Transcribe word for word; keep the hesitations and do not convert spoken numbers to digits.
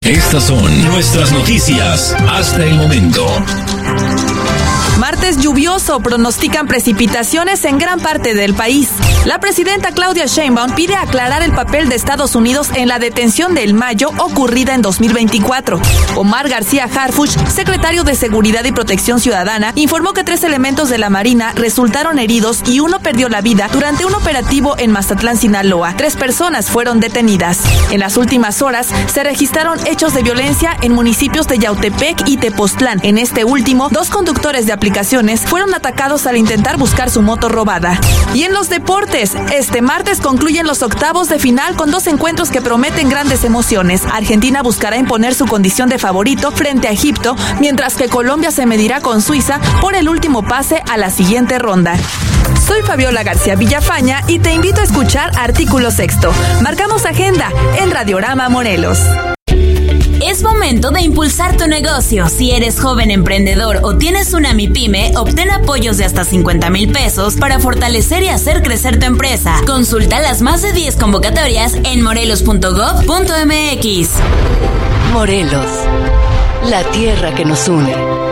Estas son nuestras noticias hasta el momento. Martes lluvioso, pronostican precipitaciones en gran parte del país. La presidenta Claudia Sheinbaum pide aclarar el papel de Estados Unidos en la detención de El Mayo ocurrida en dos mil veinticuatro. Omar García Harfuch, secretario de Seguridad y Protección Ciudadana, informó que tres elementos de la Marina resultaron heridos y uno perdió la vida durante un operativo en Mazatlán, Sinaloa. Tres personas fueron detenidas. En las últimas horas se registraron hechos de violencia en municipios de Yautepec y Tepoztlán. En este último, dos conductores de aplicaciones fueron atacados al intentar buscar su moto robada. Y en los deportes, este martes concluyen los octavos de final con dos encuentros que prometen grandes emociones. Argentina buscará imponer su condición de favorito frente a Egipto, mientras que Colombia se medirá con Suiza por el último pase a la siguiente ronda. Soy Fabiola García Villafaña y te invito a escuchar Artículo Sexto. Marcamos agenda en Radiorama Morelos. Es momento de impulsar tu negocio. Si eres joven emprendedor o tienes una MIPYME, obtén apoyos de hasta cincuenta mil pesos para fortalecer y hacer crecer tu empresa. Consulta las más de diez convocatorias en morelos punto gob punto m x. Morelos, la tierra que nos une.